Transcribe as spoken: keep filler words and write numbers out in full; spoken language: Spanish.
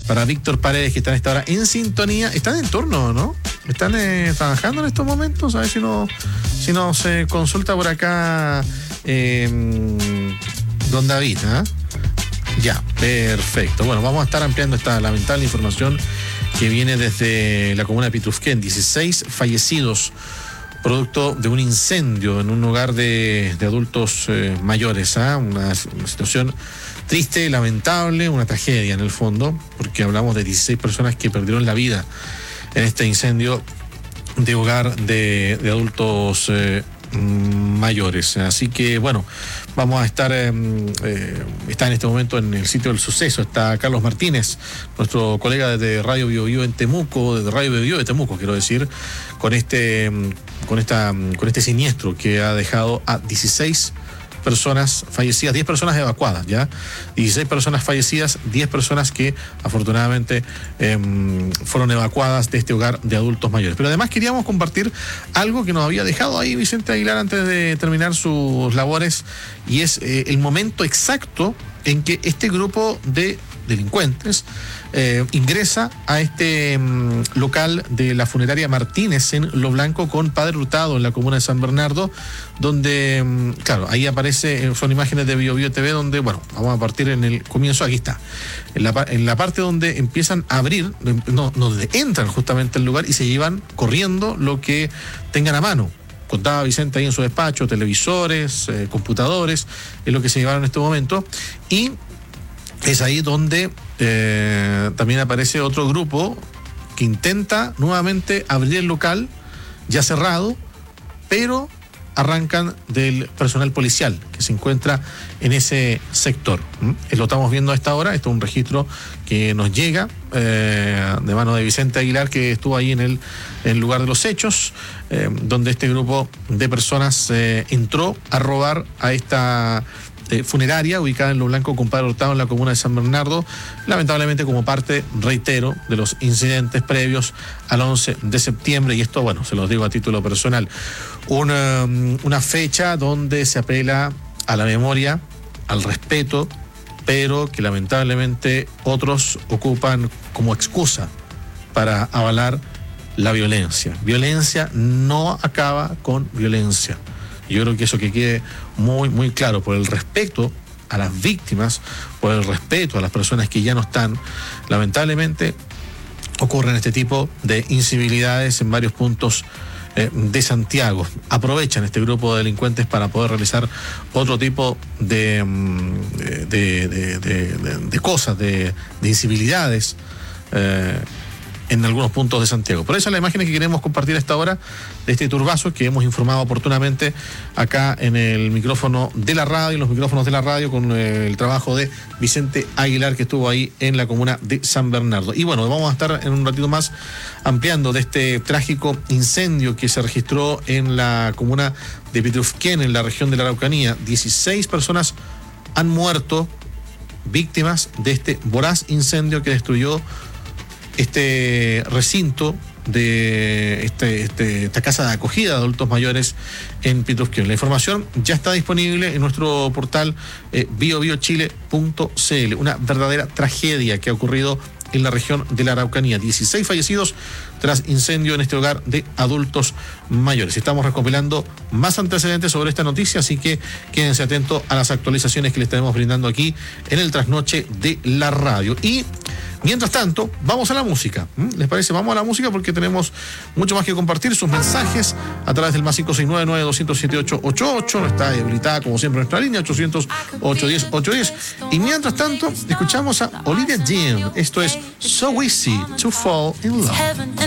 para Víctor Paredes, que está en esta hora en sintonía. ¿Están en turno, no? ¿Están eh, trabajando en estos momentos? A ver si no, si no se consulta por acá eh, don David, ¿eh? Ya, perfecto. Bueno, vamos a estar ampliando esta lamentable información que viene desde la comuna de Pitrufquén. dieciséis fallecidos producto de un incendio en un hogar de, de adultos eh, mayores. ¿eh? Una, una situación triste, lamentable, una tragedia en el fondo, porque hablamos de dieciséis personas que perdieron la vida en este incendio de hogar de, de adultos eh, mayores. Así que, bueno, vamos a estar, eh, eh, está en este momento en el sitio del suceso, está Carlos Martínez, nuestro colega de Radio Bio Bio en Temuco, de Radio Bio Bio de Temuco, quiero decir, con este, con esta, con este siniestro que ha dejado a dieciséis personas fallecidas, diez personas evacuadas, ya, dieciséis personas fallecidas, diez personas que afortunadamente eh, fueron evacuadas de este hogar de adultos mayores. Pero además queríamos compartir algo que nos había dejado ahí Vicente Aguilar antes de terminar sus labores, y es eh, el momento exacto en que este grupo de delincuentes eh, ingresa a este um, local de la funeraria Martínez en Lo Blanco con Padre Hurtado en la comuna de San Bernardo, donde, um, claro, ahí aparece, son imágenes de Bio Bio T V, donde, bueno, vamos a partir en el comienzo, aquí está, en la, en la parte donde empiezan a abrir, no, donde entran justamente al lugar y se llevan corriendo lo que tengan a mano. Contaba Vicente ahí en su despacho, televisores, eh, computadores, es lo que se llevaron en este momento, y es ahí donde eh, también aparece otro grupo que intenta nuevamente abrir el local ya cerrado, pero arrancan del personal policial que se encuentra en ese sector. ¿Mm? Lo estamos viendo a esta hora. Esto es un registro que nos llega eh, de mano de Vicente Aguilar, que estuvo ahí en el, en el lugar de los hechos, eh, donde este grupo de personas eh, entró a robar a esta Eh, funeraria ubicada en Lo Blanco con Padre Hurtado en la comuna de San Bernardo, lamentablemente como parte, reitero, de los incidentes previos al once de septiembre, y esto, bueno, se los digo a título personal, una, una fecha donde se apela a la memoria, al respeto, pero que lamentablemente otros ocupan como excusa para avalar la violencia. Violencia no acaba con violencia. Yo creo que eso que quede muy, muy claro, por el respeto a las víctimas, por el respeto a las personas que ya no están. Lamentablemente ocurren este tipo de incivilidades en varios puntos eh, de Santiago. Aprovechan este grupo de delincuentes para poder realizar otro tipo de, de, de, de, de, de cosas, de, de incivilidades eh, en algunos puntos de Santiago. Por eso la imagen que queremos compartir a esta hora de este turbazo que hemos informado oportunamente acá en el micrófono de la radio, en los micrófonos de la radio, con el trabajo de Vicente Aguilar, que estuvo ahí en la comuna de San Bernardo. Y bueno, vamos a estar en un ratito más ampliando de este trágico incendio que se registró en la comuna de Pitrufquén, en la región de la Araucanía. dieciséis personas han muerto víctimas de este voraz incendio que destruyó este recinto de este, este, esta casa de acogida de adultos mayores en Pitrufquén. La información ya está disponible en nuestro portal eh, bio bio chile punto c l. Una verdadera tragedia que ha ocurrido en la región de la Araucanía. dieciséis fallecidos tras incendio en este hogar de adultos mayores. Estamos recopilando más antecedentes sobre esta noticia, así que quédense atentos a las actualizaciones que les estaremos brindando aquí en el trasnoche de la radio. Y mientras tanto, vamos a la música. ¿Les parece? Vamos a la música porque tenemos mucho más que compartir. Sus mensajes a través del más cinco seis nueve nueve dos cero siete ocho ocho ocho. Está habilitada, como siempre, nuestra línea ochocientos, ochocientos diez, ochocientos diez. Y mientras tanto, escuchamos a Olivia Dean. Esto es So Easy to Fall in Love.